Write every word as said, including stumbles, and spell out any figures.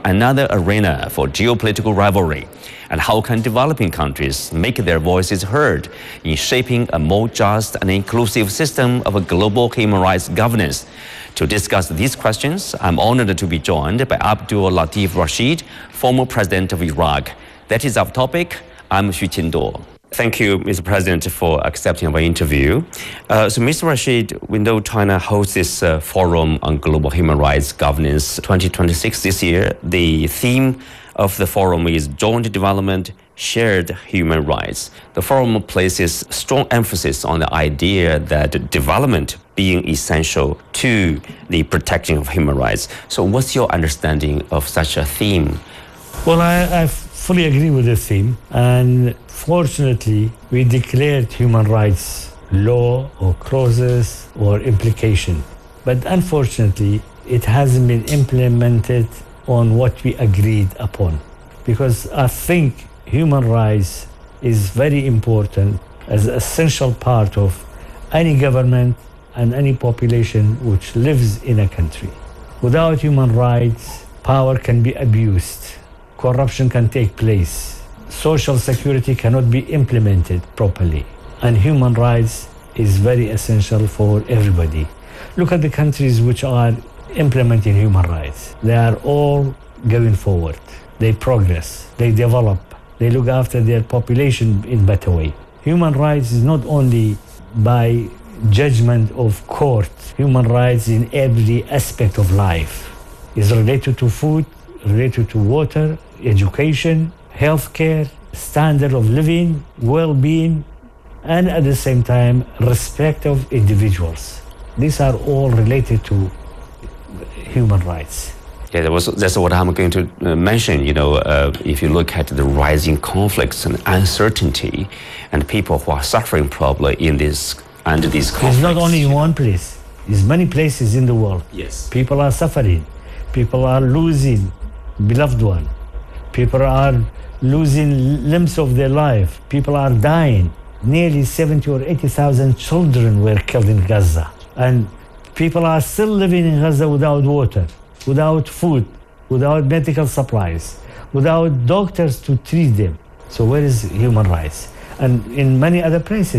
another arena for geopolitical rivalry? And how can developing countries make their voices heard in shaping a more just and inclusive system of global human rights governance? To discuss these questions, I'm honored to be joined by Abdul Latif Rashid, former president of Iraq. That is our topic. I'm Xu Qinduo. Thank you, Mister President, for accepting our interview. Uh, so, Mister Rashid, we know China hosts this uh, Forum on Global Human Rights Governance twenty twenty-six this year. The theme of the forum is Joint Development, Shared Human Rights. The forum places strong emphasis on the idea that development being essential to the protection of human rights. So what's your understanding of such a theme? Well, I, I fully agree with the theme. And fortunately, we declared human rights law or clauses or implication. But unfortunately, it hasn't been implemented on what we agreed upon. Because I think human rights is very important as an essential part of any government and any population which lives in a country. Without human rights, power can be abused, corruption can take place, social security cannot be implemented properly, and human rights is very essential for everybody. Look at the countries which are implementing human rights. They are all going forward. They progress, they develop, they look after their population in a better way. Human rights is not only by judgment of court. Human rights in every aspect of life is related to food, related to water, education, healthcare, standard of living, well-being, and at the same time, respect of individuals. These are all related to human rights. Yeah, that was, that's what I'm going to uh, mention. You know, uh, if you look at the rising conflicts and uncertainty and people who are suffering probably in this under these conflicts. It's not only in one place. It's many places in the world. Yes. People are suffering. People are losing beloved one. People are losing limbs of their life. People are dying. Nearly seventy or eighty thousand children were killed in Gaza. And people are still living in Gaza without water, without food, without medical supplies, without doctors to treat them. So where is human rights? And in many other places,